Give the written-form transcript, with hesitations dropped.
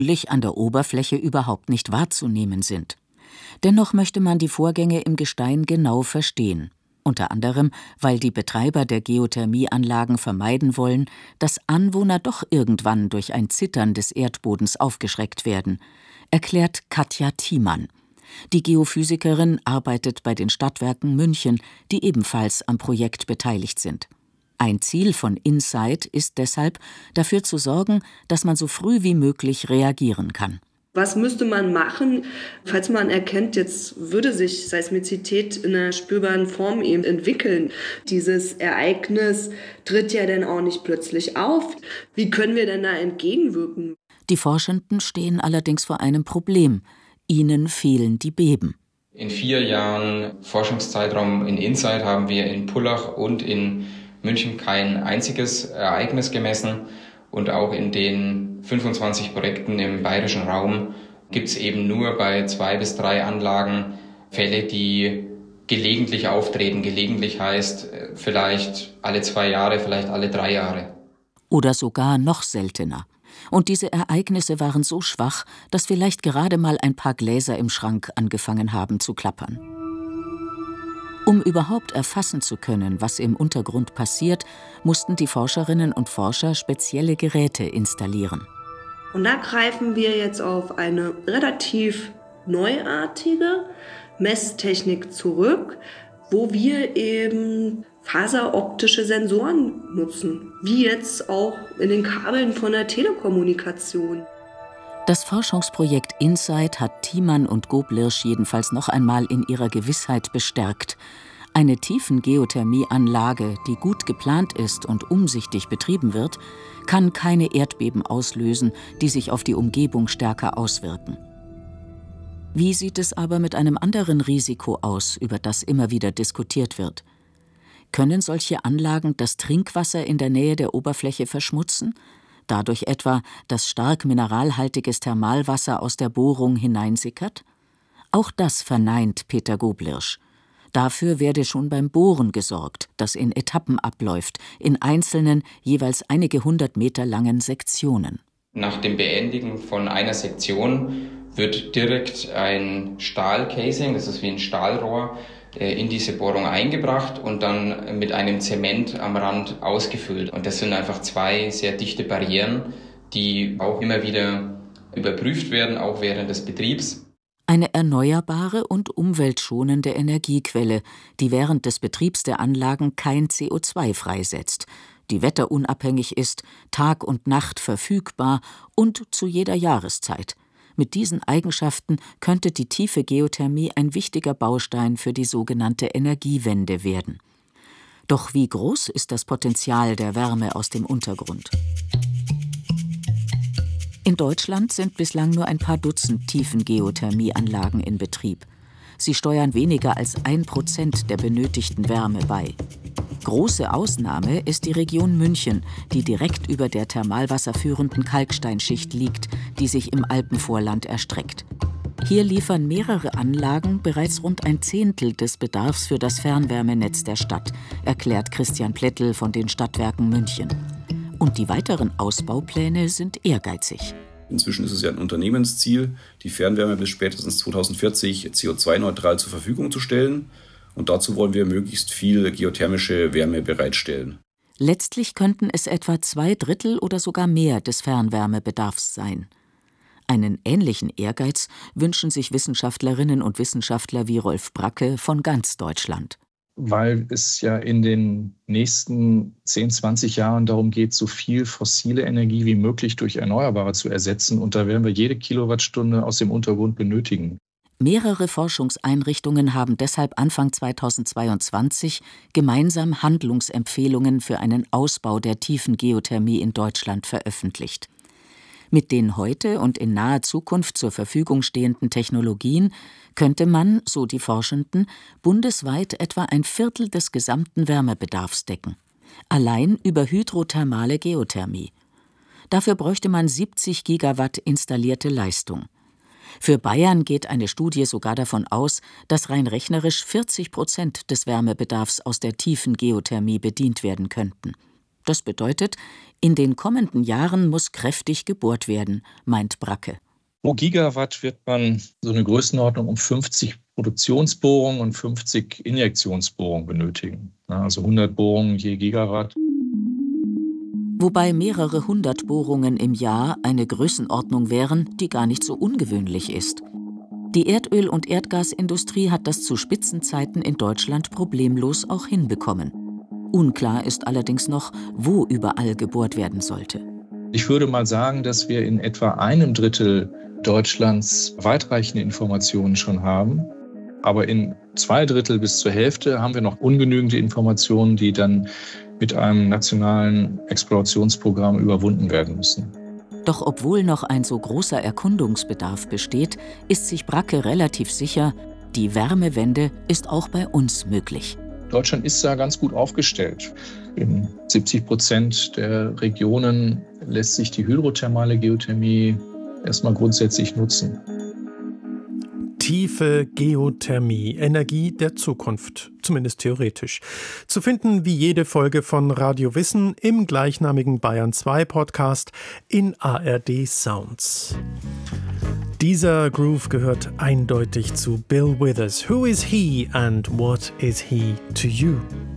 an der Oberfläche überhaupt nicht wahrzunehmen sind. Dennoch möchte man die Vorgänge im Gestein genau verstehen. Unter anderem, weil die Betreiber der Geothermieanlagen vermeiden wollen, dass Anwohner doch irgendwann durch ein Zittern des Erdbodens aufgeschreckt werden, erklärt Katja Thiemann. Die Geophysikerin arbeitet bei den Stadtwerken München, die ebenfalls am Projekt beteiligt sind. Ein Ziel von InSight ist deshalb, dafür zu sorgen, dass man so früh wie möglich reagieren kann. Was müsste man machen, falls man erkennt, jetzt würde sich Seismizität in einer spürbaren Form eben entwickeln? Dieses Ereignis tritt ja dann auch nicht plötzlich auf. Wie können wir denn da entgegenwirken? Die Forschenden stehen allerdings vor einem Problem. Ihnen fehlen die Beben. In 4 Jahren Forschungszeitraum in InSight haben wir in Pullach und in München kein einziges Ereignis gemessen. Und auch in den 25 Projekten im bayerischen Raum gibt es eben nur bei 2 bis 3 Anlagen Fälle, die gelegentlich auftreten. Gelegentlich heißt vielleicht alle 2 Jahre, vielleicht alle 3 Jahre. Oder sogar noch seltener. Und diese Ereignisse waren so schwach, dass vielleicht gerade mal ein paar Gläser im Schrank angefangen haben zu klappern. Um überhaupt erfassen zu können, was im Untergrund passiert, mussten die Forscherinnen und Forscher spezielle Geräte installieren. Und da greifen wir jetzt auf eine relativ neuartige Messtechnik zurück, wo wir eben faseroptische Sensoren nutzen, wie jetzt auch in den Kabeln von der Telekommunikation. Das Forschungsprojekt InSight hat Thiemann und Goblirsch jedenfalls noch einmal in ihrer Gewissheit bestärkt. Eine Tiefengeothermieanlage, die gut geplant ist und umsichtig betrieben wird, kann keine Erdbeben auslösen, die sich auf die Umgebung stärker auswirken. Wie sieht es aber mit einem anderen Risiko aus, über das immer wieder diskutiert wird? Können solche Anlagen das Trinkwasser in der Nähe der Oberfläche verschmutzen? Dadurch etwa, dass stark mineralhaltiges Thermalwasser aus der Bohrung hineinsickert? Auch das verneint Peter Goblirsch. Dafür werde schon beim Bohren gesorgt, das in Etappen abläuft, in einzelnen, jeweils einige 100 Meter langen Sektionen. Nach dem Beendigen von einer Sektion wird direkt ein Stahlcasing, das ist wie ein Stahlrohr, in diese Bohrung eingebracht und dann mit einem Zement am Rand ausgefüllt. Und das sind einfach 2 sehr dichte Barrieren, die auch immer wieder überprüft werden, auch während des Betriebs. Eine erneuerbare und umweltschonende Energiequelle, die während des Betriebs der Anlagen kein CO2 freisetzt, die wetterunabhängig ist, Tag und Nacht verfügbar und zu jeder Jahreszeit. Mit diesen Eigenschaften könnte die tiefe Geothermie ein wichtiger Baustein für die sogenannte Energiewende werden. Doch wie groß ist das Potenzial der Wärme aus dem Untergrund? In Deutschland sind bislang nur ein paar Dutzend Tiefengeothermieanlagen in Betrieb. Sie steuern weniger als 1% der benötigten Wärme bei. Große Ausnahme ist die Region München, die direkt über der thermalwasserführenden Kalksteinschicht liegt, die sich im Alpenvorland erstreckt. Hier liefern mehrere Anlagen bereits rund 1/10 des Bedarfs für das Fernwärmenetz der Stadt, erklärt Christian Plättl von den Stadtwerken München. Und die weiteren Ausbaupläne sind ehrgeizig. Inzwischen ist es ja ein Unternehmensziel, die Fernwärme bis spätestens 2040 CO2-neutral zur Verfügung zu stellen. Und dazu wollen wir möglichst viel geothermische Wärme bereitstellen. Letztlich könnten es etwa 2/3 oder sogar mehr des Fernwärmebedarfs sein. Einen ähnlichen Ehrgeiz wünschen sich Wissenschaftlerinnen und Wissenschaftler wie Rolf Bracke von ganz Deutschland. Weil es ja in den nächsten 10, 20 Jahren darum geht, so viel fossile Energie wie möglich durch Erneuerbare zu ersetzen. Und da werden wir jede Kilowattstunde aus dem Untergrund benötigen. Mehrere Forschungseinrichtungen haben deshalb Anfang 2022 gemeinsam Handlungsempfehlungen für einen Ausbau der tiefen Geothermie in Deutschland veröffentlicht. Mit den heute und in naher Zukunft zur Verfügung stehenden Technologien könnte man, so die Forschenden, bundesweit etwa 1/4 des gesamten Wärmebedarfs decken. Allein über hydrothermale Geothermie. Dafür bräuchte man 70 Gigawatt installierte Leistung. Für Bayern geht eine Studie sogar davon aus, dass rein rechnerisch 40% des Wärmebedarfs aus der tiefen Geothermie bedient werden könnten. Das bedeutet, in den kommenden Jahren muss kräftig gebohrt werden, meint Bracke. Pro Gigawatt wird man so eine Größenordnung um 50 Produktionsbohrungen und 50 Injektionsbohrungen benötigen. Also 100 Bohrungen je Gigawatt. Wobei mehrere hundert Bohrungen im Jahr eine Größenordnung wären, die gar nicht so ungewöhnlich ist. Die Erdöl- und Erdgasindustrie hat das zu Spitzenzeiten in Deutschland problemlos auch hinbekommen. Unklar ist allerdings noch, wo überall gebohrt werden sollte. Ich würde mal sagen, dass wir in etwa 1/3 Deutschlands weitreichende Informationen schon haben. Aber in 2/3 bis zur Hälfte haben wir noch ungenügende Informationen, die dann mit einem nationalen Explorationsprogramm überwunden werden müssen. Doch obwohl noch ein so großer Erkundungsbedarf besteht, ist sich Bracke relativ sicher, die Wärmewende ist auch bei uns möglich. Deutschland ist da ganz gut aufgestellt. In 70% der Regionen lässt sich die hydrothermale Geothermie erstmal grundsätzlich nutzen. Tiefe Geothermie, Energie der Zukunft, zumindest theoretisch. Zu finden wie jede Folge von Radio Wissen im gleichnamigen Bayern 2 Podcast in ARD Sounds. Dieser Groove gehört eindeutig zu Bill Withers. Who is he and what is he to you?